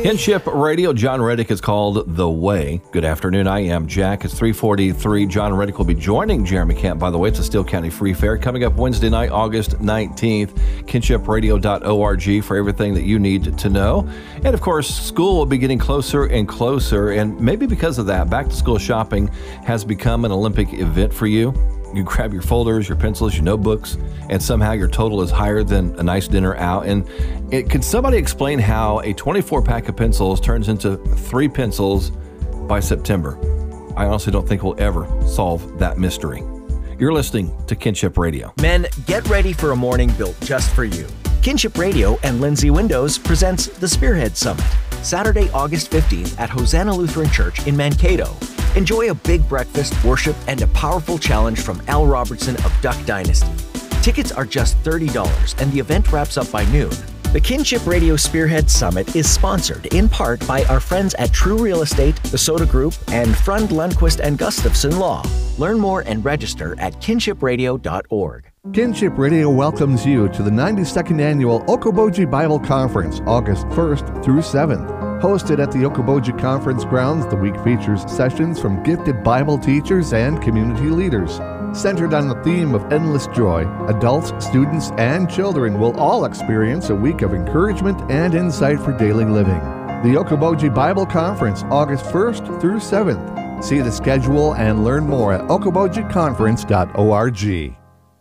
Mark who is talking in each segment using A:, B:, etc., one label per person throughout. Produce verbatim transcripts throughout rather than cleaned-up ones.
A: Kinship Radio, John Reddick is called The Way. Good afternoon, I am Jack. It's three forty-three. John Reddick will be joining Jeremy Camp, by the way. It's a Steele County Free Fair coming up Wednesday night, August nineteenth. kinship radio dot org for everything that you need to know. And of course, school will be getting closer and closer. And maybe because of that, back to school shopping has become an Olympic event for you. You grab your folders, your pencils, your notebooks, and somehow your total is higher than a nice dinner out. And it, could somebody explain how a twenty-four pack of pencils turns into three pencils by September? I honestly don't think we'll ever solve that mystery. You're listening to Kinship Radio.
B: Men, get ready for a morning built just for you. Kinship Radio and Lindsay Windows presents the Spearhead Summit, Saturday, August fifteenth at Hosanna Lutheran Church in Mankato. Enjoy a big breakfast, worship, and a powerful challenge from Al Robertson of Duck Dynasty. Tickets are just thirty dollars, and the event wraps up by noon. The Kinship Radio Spearhead Summit is sponsored in part by our friends at True Real Estate, the Soda Group, and Frund, Lundquist and Gustafson Law. Learn more and register at kinship radio dot org.
C: Kinship Radio welcomes you to the ninety-second Annual Okoboji Bible Conference, August first through seventh. Hosted at the Okoboji Conference grounds, the week features sessions from gifted Bible teachers and community leaders. Centered on the theme of endless joy, adults, students, and children will all experience a week of encouragement and insight for daily living. The Okoboji Bible Conference, August first through seventh. See the schedule and learn more at okoboji conference dot org.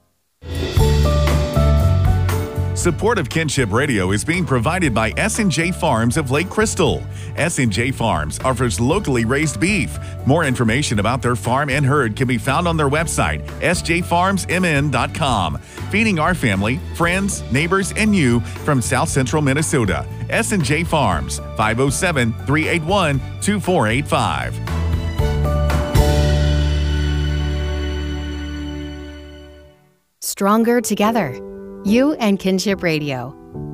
D: Support of Kinship Radio is being provided by S and J Farms of Lake Crystal. S and J Farms offers locally raised beef. More information about their farm and herd can be found on their website, s j farms m n dot com. Feeding our family, friends, neighbors, and you from South Central Minnesota. S and J Farms, five oh seven, three eight one, two four eight five.
E: Stronger together. You and Kinship Radio.